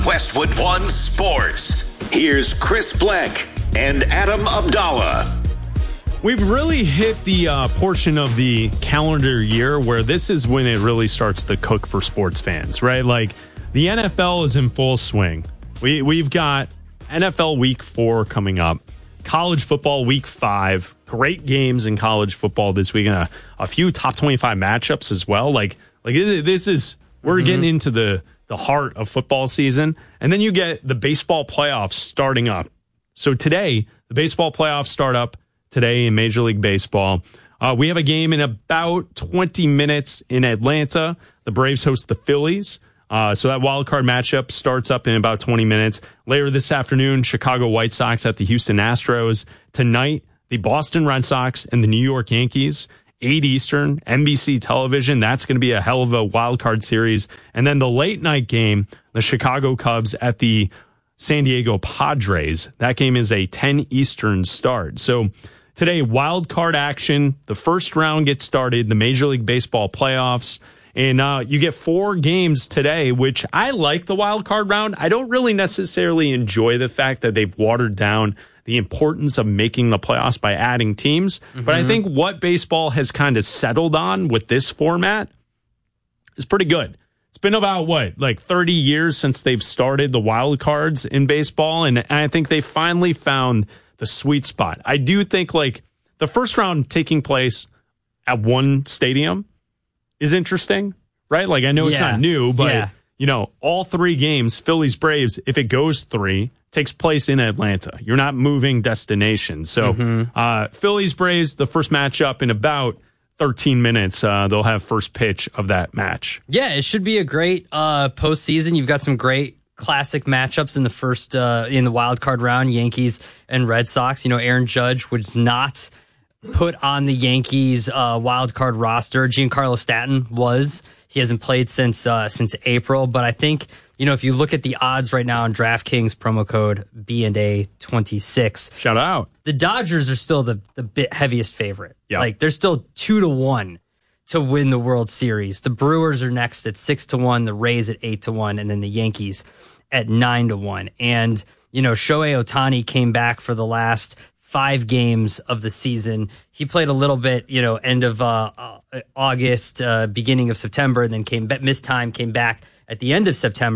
Westwood One Sports. Here's Chris Bleck and Adam Abdallah. We've really hit the portion of the calendar year where this is when it really starts to cook for sports fans, right? Like the NFL is in full swing. We've got NFL Week 4 coming up, college football Week 5, great games in college football this week, and a few top 25 matchups as well. Like this is we're getting into the heart of football season, and then you get the baseball playoffs starting up. So today, the baseball playoffs start up. Today in Major League Baseball. We have a game in about 20 minutes in Atlanta. The Braves host the Phillies. So that wild card matchup starts up in about 20 minutes. Later this afternoon, Chicago White Sox at the Houston Astros. Tonight, the Boston Red Sox and the New York Yankees. 8 Eastern, NBC television. That's going to be a hell of a wild card series. And then the late night game, the Chicago Cubs at the San Diego Padres. That game is a 10 Eastern start. So today, wild card action. The first round gets started, the Major League Baseball playoffs. And you get 4 games today, which I like the wild card round. I don't really necessarily enjoy the fact that they've watered down the importance of making the playoffs by adding teams. Mm-hmm. But I think what baseball has kind of settled on with this format is pretty good. It's been about, 30 years since they've started the wild cards in baseball, and I think they finally found the sweet spot. I do think, the first round taking place at one stadium is interesting, right? I know it's not new, but, all 3 games, Phillies, Braves, if it goes 3, takes place in Atlanta. You're not moving destination. So Phillies, Braves, the first matchup in about 13 minutes, they'll have first pitch of that match. Yeah, it should be a great postseason. You've got some great classic matchups in the first in the wild card round, Yankees and Red Sox. Aaron Judge was not put on the Yankees wild card roster. Giancarlo Stanton was. He hasn't played since April, but I think if you look at the odds right now on DraftKings, promo code B&A26. Shout out. The Dodgers are still the bit heaviest favorite. Yep. They're still 2-1 to win the World Series. The Brewers are next at 6-1, the Rays at 8-1, and then the Yankees at 9-1. And, Shohei Ohtani came back for the last 5 games of the season. He played a little bit, end of August, beginning of September, and then missed time, came back at the end of September.